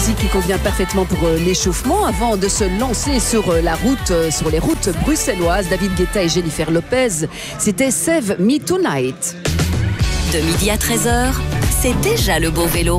musique qui convient parfaitement pour l'échauffement avant de se lancer sur la route, sur les routes bruxelloises. David Guetta et Jennifer Lopez, c'était Save Me Tonight. De midi à 13h, c'est déjà le beau vélo.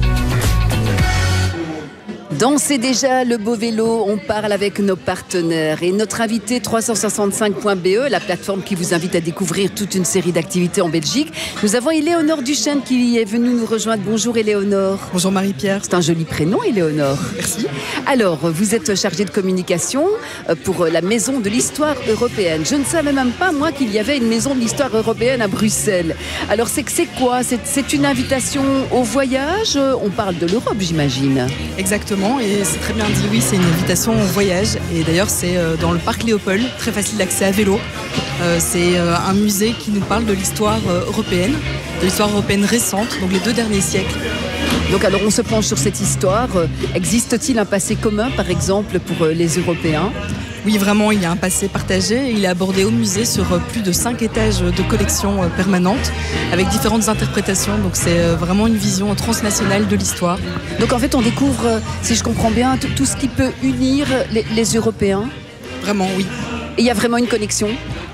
Dans C'est déjà le beau vélo, on parle avec nos partenaires et notre invité 365.be, la plateforme qui vous invite à découvrir toute une série d'activités en Belgique. Nous avons Éléonore Duchesne qui est venue nous rejoindre. Bonjour Éléonore. Bonjour Marie-Pierre. C'est un joli prénom, Éléonore. Merci. Alors, vous êtes chargée de communication pour la Maison de l'Histoire Européenne. Je ne savais même pas, moi, qu'il y avait une Maison de l'Histoire Européenne à Bruxelles. Alors, c'est quoi ? C'est une invitation au voyage ? On parle de l'Europe, j'imagine. Exactement. Et c'est très bien dit, oui, c'est une invitation au voyage. Et d'ailleurs, c'est dans le parc Léopold, très facile d'accès à vélo. C'est un musée qui nous parle de l'histoire européenne récente, donc les 2 derniers siècles. Donc alors, on se penche sur cette histoire. Existe-t-il un passé commun, par exemple, pour les Européens ? Oui, vraiment, il y a un passé partagé. Il est abordé au musée sur plus de 5 étages de collection permanente, avec différentes interprétations. Donc c'est vraiment une vision transnationale de l'histoire. Donc en fait, on découvre, si je comprends bien, tout ce qui peut unir les Européens. Vraiment, oui. Et il y a vraiment une connexion ?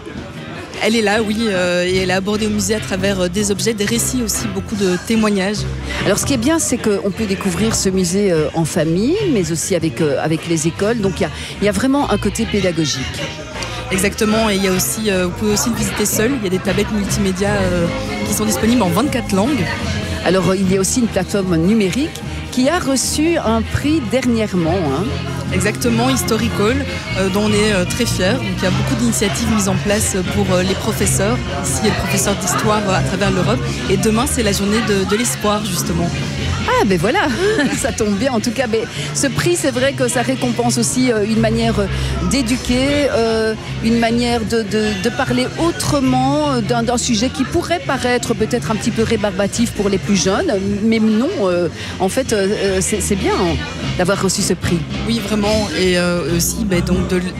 Elle est là, oui, et elle est abordée au musée à travers des objets, des récits aussi, beaucoup de témoignages. Alors ce qui est bien, c'est qu'on peut découvrir ce musée en famille, mais aussi avec les écoles. Donc il y a vraiment un côté pédagogique. Exactement, et il y a aussi, vous pouvez aussi le visiter seul. Il y a des tablettes multimédia qui sont disponibles en 24 langues. Alors il y a aussi une plateforme numérique qui a reçu un prix dernièrement. Exactement, Historical, dont on est très fiers. Donc, il y a beaucoup d'initiatives mises en place pour les professeurs. Ici, il y a le professeur d'histoire à travers l'Europe. Et demain, c'est la journée de l'espoir, justement. Ah ben voilà, ça tombe bien en tout cas. Mais ce prix, c'est vrai que ça récompense aussi une manière d'éduquer, une manière de parler autrement d'un sujet qui pourrait paraître peut-être un petit peu rébarbatif pour les plus jeunes. Mais non, en fait, c'est bien d'avoir reçu ce prix. Oui, vraiment. Et aussi donc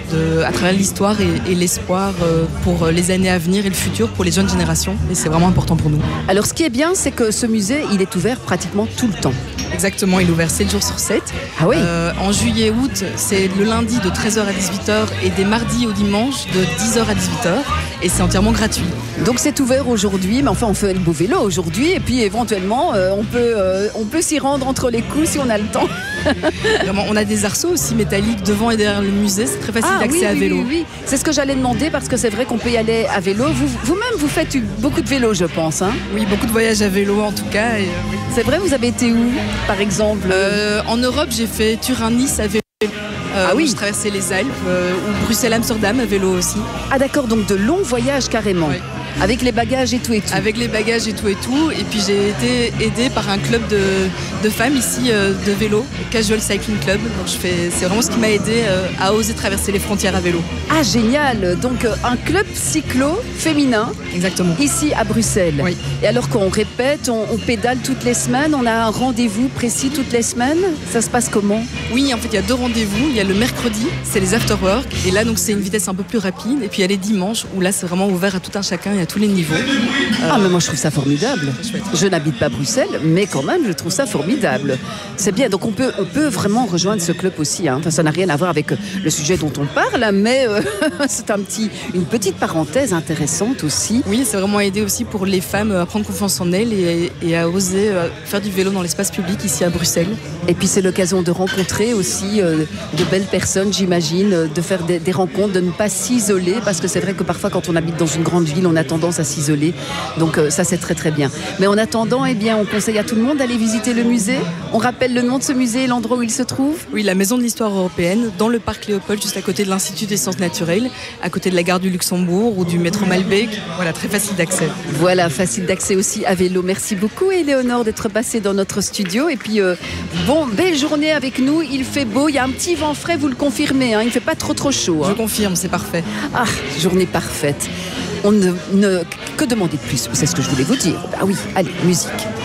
à travers l'histoire et l'espoir pour les années à venir et le futur pour les jeunes générations. Et c'est vraiment important pour nous. Alors ce qui est bien, c'est que ce musée, il est ouvert pratiquement tout le temps. Exactement, il est ouvert 7 jours sur 7. Ah oui. En juillet-août, c'est le lundi de 13h à 18h et des mardis au dimanche de 10h à 18h. Et c'est entièrement gratuit. Donc c'est ouvert aujourd'hui, mais enfin on fait le beau vélo aujourd'hui. Et puis éventuellement, on peut s'y rendre entre les coups si on a le temps. Vraiment, on a des arceaux aussi métalliques devant et derrière le musée. C'est très facile d'accès à vélo. Oui. C'est ce que j'allais demander parce que c'est vrai qu'on peut y aller à vélo. Vous-même, vous faites beaucoup de vélo, je pense. Oui, beaucoup de voyages à vélo en tout cas. Et, oui. C'est vrai, vous avez été où, par exemple En Europe, j'ai fait Turin-Nice à vélo. J'ai traversé les Alpes ou Bruxelles-Amsterdam à vélo aussi. Ah d'accord, donc de longs voyages carrément. Oui. Avec les bagages et tout. Avec les bagages et tout. Et puis j'ai été aidée par un club de femmes ici de vélo, Casual Cycling Club. Donc c'est vraiment ce qui m'a aidée à oser traverser les frontières à vélo. Ah génial. Donc un club cyclo féminin. Exactement. Ici à Bruxelles. Oui. Et alors qu'on répète, on pédale toutes les semaines, on a un rendez-vous précis toutes les semaines. Ça se passe comment ? Oui, en fait il y a 2 rendez-vous. Il y a le mercredi, c'est les after-work. Et là donc c'est une vitesse un peu plus rapide. Et puis il y a les dimanches où là c'est vraiment ouvert à tout un chacun et à tous les niveaux. Ah mais moi je trouve ça formidable. Je n'habite pas Bruxelles, mais quand même je trouve ça formidable. C'est bien, donc on peut vraiment rejoindre ce club aussi. Enfin, ça n'a rien à voir avec le sujet dont on parle, mais c'est une petite parenthèse intéressante aussi. Oui, c'est vraiment aider aussi pour les femmes à prendre confiance en elles et à oser faire du vélo dans l'espace public ici à Bruxelles. Et puis c'est l'occasion de rencontrer aussi de belles personnes, j'imagine, de faire des rencontres, de ne pas s'isoler, parce que c'est vrai que parfois quand on habite dans une grande ville, on a tendance à s'isoler. Donc ça c'est très très bien. Mais en attendant, on conseille à tout le monde d'aller visiter le musée. On rappelle le nom de ce musée et l'endroit où il se trouve ? Oui, la Maison de l'Histoire Européenne, dans le parc Léopold, juste à côté de l'Institut des Sciences Naturelles, à côté de la gare du Luxembourg ou du métro Malbec. Voilà, très facile d'accès. Voilà, facile d'accès aussi à vélo. Merci beaucoup Éléonore d'être passée dans notre studio. Et puis, belle journée avec nous. Il fait beau, il y a un petit vent frais, vous le confirmez, il ne fait pas trop chaud. Je confirme, c'est parfait. Ah, journée parfaite. Que demander de plus ? C'est ce que je voulais vous dire. Ah oui, allez, musique.